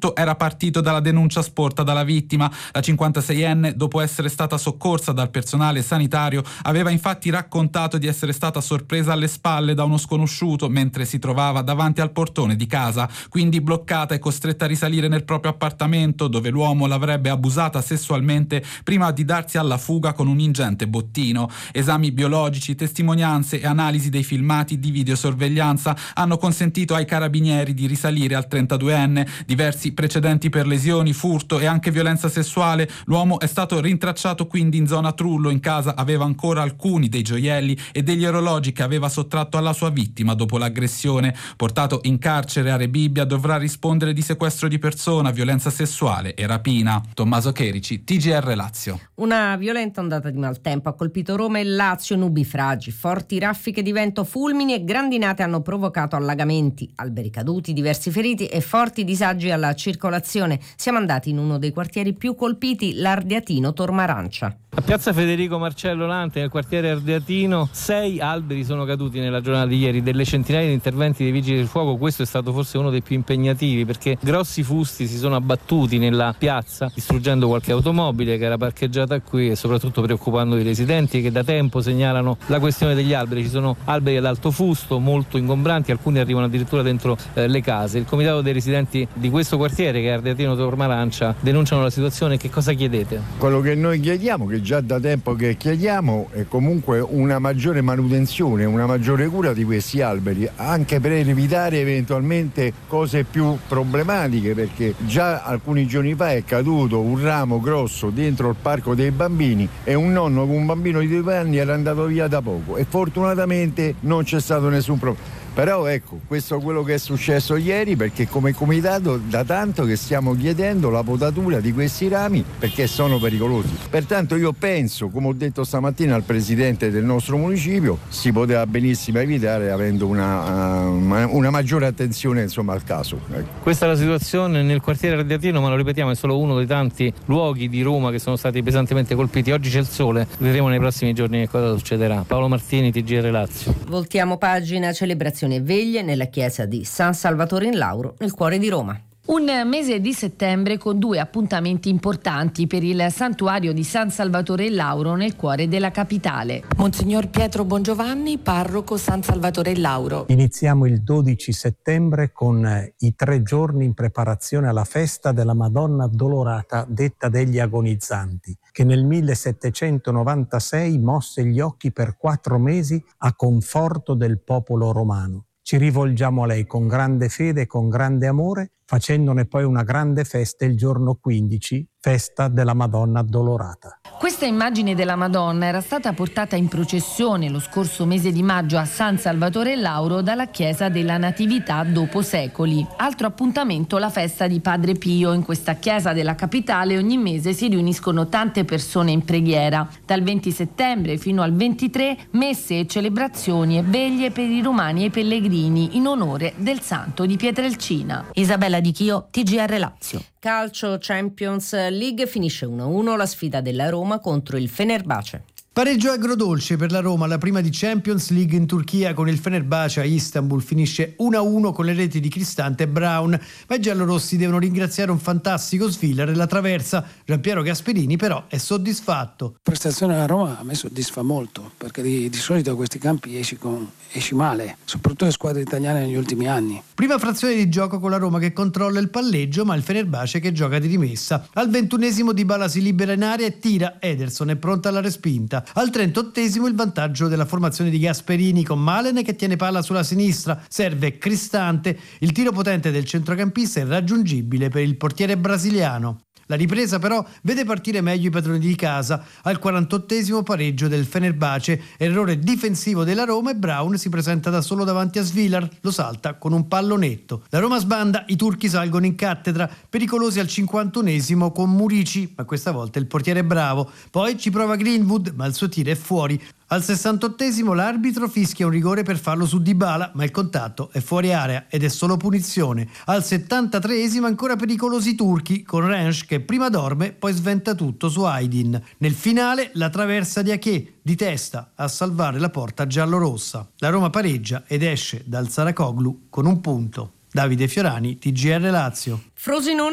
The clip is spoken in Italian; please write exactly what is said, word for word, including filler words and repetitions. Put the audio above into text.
Tutto era partito dalla denuncia sporta dalla vittima. La cinquantaseienne, dopo essere stata soccorsa dal personale sanitario, aveva infatti raccontato di essere stata sorpresa alle spalle da uno sconosciuto mentre si trovava davanti al portone di casa, quindi bloccata e costretta a risalire nel proprio appartamento, dove l'uomo l'avrebbe abusata sessualmente prima di darsi alla fuga con un ingente bottino. Esami biologici, testimonianze e analisi dei filmati di videosorveglianza hanno consentito ai carabinieri di risalire al trentaduenne. Diversi precedenti per lesioni, furto e anche violenza sessuale. L'uomo è stato rintracciato quindi in zona Trullo. In casa aveva ancora alcuni dei gioielli e degli orologi che aveva sottratto alla sua vittima dopo l'aggressione. Portato in carcere a Rebibbia, dovrà rispondere di sequestro di persona, violenza sessuale e rapina. Tommaso Cherici, T G R Lazio. Una violenta ondata di maltempo ha colpito Roma e Lazio, nubifragi, forti raffiche di vento, fulmini e grandinate hanno provocato allagamenti, alberi caduti, diversi feriti e forti disagi alla circolazione. Siamo andati in uno dei quartieri più colpiti, l'Ardeatino Tormarancia. A piazza Federico Marcello Lante, nel quartiere Ardeatino, sei alberi sono caduti nella giornata di ieri. Delle centinaia di interventi dei vigili del fuoco, questo è stato forse uno dei più impegnativi, perché grossi fusti si sono abbattuti nella piazza, distruggendo qualche automobile che era parcheggiata qui e soprattutto preoccupando i residenti che da tempo segnalano la questione degli alberi. Ci sono alberi ad alto fusto, molto ingombranti, alcuni arrivano addirittura dentro eh, le case. Il comitato dei residenti di questo quartiere, che è Ardeatino Tormarancia, denunciano la situazione. Che cosa chiedete? Quello che noi chiediamo, che già da tempo che chiediamo, è comunque una maggiore manutenzione, una maggiore cura di questi alberi, anche per evitare eventualmente cose più problematiche, perché già alcuni giorni fa è caduto un ramo grosso dentro il parco dei bambini e un nonno con un bambino di due anni era andato via da poco e fortunatamente non c'è stato nessun problema. Però ecco, questo è quello che è successo ieri, perché come comitato da tanto che stiamo chiedendo la potatura di questi rami perché sono pericolosi. Pertanto io penso, come ho detto stamattina al presidente del nostro municipio, si poteva benissimo evitare avendo una, uh, una maggiore attenzione insomma al caso. Ecco. Questa è la situazione nel quartiere Ardeatino, ma lo ripetiamo, è solo uno dei tanti luoghi di Roma che sono stati pesantemente colpiti. Oggi c'è il sole, vedremo nei prossimi giorni che cosa succederà. Paolo Martini, T G R Lazio. Voltiamo pagina. Celebrazioni e veglie nella chiesa di San Salvatore in Lauro, nel cuore di Roma. Un mese di settembre con due appuntamenti importanti per il santuario di San Salvatore in Lauro nel cuore della capitale. Monsignor Pietro Bongiovanni, parroco San Salvatore in Lauro. Iniziamo il dodici settembre con i tre giorni in preparazione alla festa della Madonna Addolorata, detta degli agonizzanti, che nel millesettecentonovantasei mosse gli occhi per quattro mesi a conforto del popolo romano. Ci rivolgiamo a lei con grande fede e con grande amore, facendone poi una grande festa il giorno quindici, festa della Madonna Addolorata. Questa immagine della Madonna era stata portata in processione lo scorso mese di maggio a San Salvatore in Lauro dalla Chiesa della Natività dopo secoli. Altro appuntamento, la festa di Padre Pio. In questa chiesa della capitale ogni mese si riuniscono tante persone in preghiera. Dal venti settembre fino al ventitré, messe e celebrazioni e veglie per i romani e i pellegrini in onore del santo di Pietrelcina. Isabella Di Chio, T G R Lazio. Calcio Champions League, finisce uno a uno la sfida della Roma contro il Fenerbahce. Pareggio agrodolce per la Roma, la prima di Champions League in Turchia con il Fenerbahce a Istanbul. Finisce uno a uno con le reti di Cristante e Brown, ma i giallorossi devono ringraziare un fantastico Svilar e la traversa. Giampiero Gasperini però è soddisfatto. La prestazione della Roma a me soddisfa molto, perché di, di solito a questi campi esci, con, esci male, soprattutto le squadre italiane negli ultimi anni. Prima frazione di gioco con la Roma che controlla il palleggio, ma il Fenerbahce che gioca di rimessa. Al ventunesimo Dybala si libera in aria e tira, Ederson è pronta alla respinta. Al trentottesimo il vantaggio della formazione di Gasperini con Malen che tiene palla sulla sinistra, serve Cristante, il tiro potente del centrocampista è irraggiungibile per il portiere brasiliano. La ripresa però vede partire meglio i padroni di casa. Al quarantottesimo pareggio del Fenerbahce, errore difensivo della Roma e Brown si presenta da solo davanti a Svilar, lo salta con un pallonetto. La Roma sbanda, i turchi salgono in cattedra, pericolosi al cinquantunesimo con Murici, ma questa volta il portiere è bravo. Poi ci prova Greenwood, ma il suo tiro è fuori. Al sessantottesimo l'arbitro fischia un rigore per farlo su Dybala, ma il contatto è fuori area ed è solo punizione. Al settantatreesimo ancora pericolosi i turchi, con Rensch che prima dorme, poi sventa tutto su Aydin. Nel finale la traversa di Aché, di testa, a salvare la porta giallorossa. La Roma pareggia ed esce dal Saracoglu con un punto. Davide Fiorani, T G R Lazio. Frosinone